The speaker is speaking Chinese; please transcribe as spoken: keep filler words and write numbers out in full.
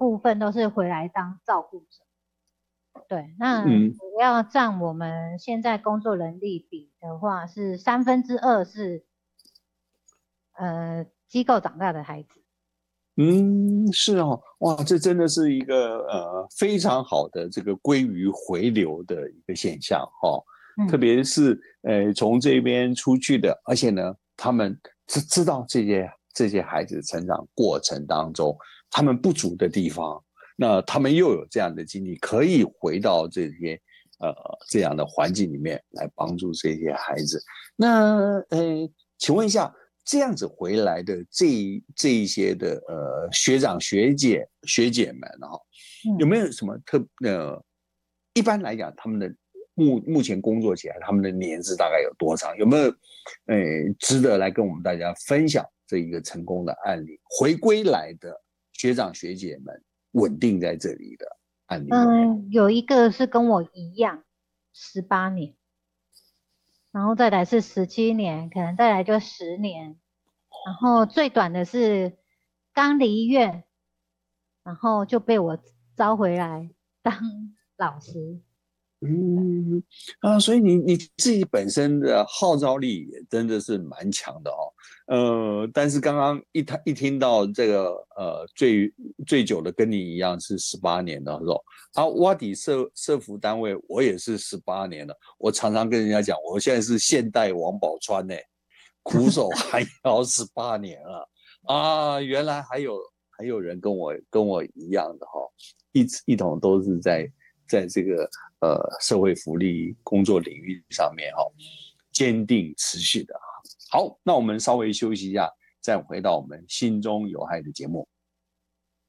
部分都是回来当照顾者。对，那嗯主要占我们现在工作人力比的话，是三分之二是呃机构长大的孩子。 嗯，是哦，哇，这真的是一个呃非常好的这个鲑鱼回流的一个现象哦，特嗯别是呃从这边出去的，而且呢，他们是知道这些这些孩子成长过程当中他们不足的地方，那他们又有这样的经历，可以回到这些呃这样的环境里面来帮助这些孩子。那呃，请问一下，这样子回来的这这一些的呃学长学姐学姐们哈、哦，有嗯。 没有什么特呃，一般来讲他们的目目前工作起来，他们的年资大概有多长？有没有呃值得来跟我们大家分享这一个成功的案例？回归来的学长学姐们稳定在这里的案例有没有？ 嗯，有一个是跟我一样，十八年，然后再来是十七年，可能再来就十年，然后最短的是刚离院，然后就被我招回来当老师。 嗯啊，所以你你自己本身的号召力也真的是蛮强的哦。呃，但是刚刚一谈一听到这个呃最最久的跟你一样是十八年的时候，啊，挖底社社服单位我也是十八年了。我常常跟人家讲，我现在是现代王宝钏呢，苦守寒窑十八年了啊，原来还有还有人跟我跟我一样的哈、哦，一一同都是在在这个呃社会福利工作领域上面哈、哦，坚定持续的。好，那我们稍微休息一下，再回到我们心中有爱的节目。